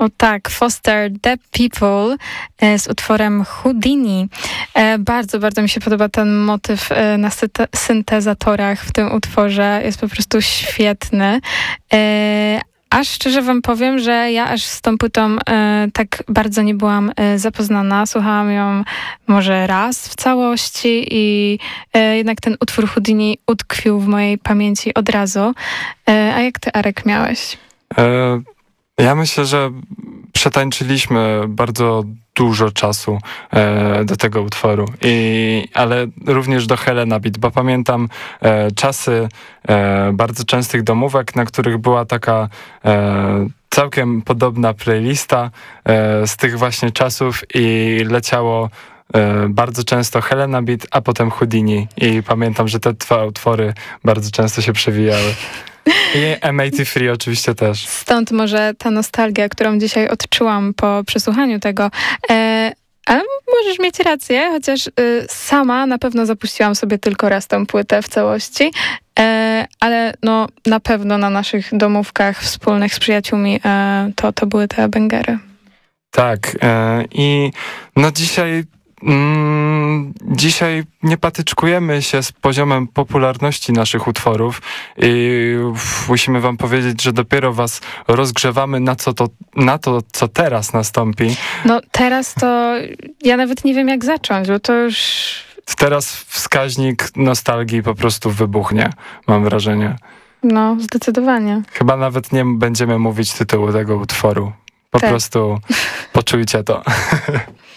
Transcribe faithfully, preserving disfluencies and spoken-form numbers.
O tak, Foster the People e, z utworem Houdini. E, bardzo, bardzo mi się podoba ten motyw e, na syte, syntezatorach w tym utworze. Jest po prostu świetny. E, Aż szczerze wam powiem, że ja aż z tą płytą e, tak bardzo nie byłam e, zapoznana. Słuchałam ją może raz w całości i e, jednak ten utwór Houdini utkwił w mojej pamięci od razu. E, a jak ty, Arek, miałeś? E, ja myślę, że przetańczyliśmy bardzo dużo czasu e, do tego utworu, I, ale również do Helena Beat, bo pamiętam e, czasy e, bardzo częstych domówek, na których była taka e, całkiem podobna playlista e, z tych właśnie czasów i leciało e, bardzo często Helena Beat, a potem Houdini i pamiętam, że te dwa utwory bardzo często się przewijały. I M osiemdziesiąt trzy oczywiście też. Stąd może ta nostalgia, którą dzisiaj odczułam po przesłuchaniu tego. E, ale możesz mieć rację, chociaż y, sama na pewno zapuściłam sobie tylko raz tę płytę w całości. E, ale no na pewno na naszych domówkach wspólnych z przyjaciółmi e, to, to były te bangery. Tak. E, I no dzisiaj Mm, dzisiaj nie patyczkujemy się z poziomem popularności naszych utworów i musimy wam powiedzieć, że dopiero was rozgrzewamy na, co to, na to, co teraz nastąpi. No teraz to ja nawet nie wiem, jak zacząć, bo to już... Teraz wskaźnik nostalgii po prostu wybuchnie, mam wrażenie. No, zdecydowanie. Chyba nawet nie będziemy mówić tytułu tego utworu. Po tak. prostu poczujcie to.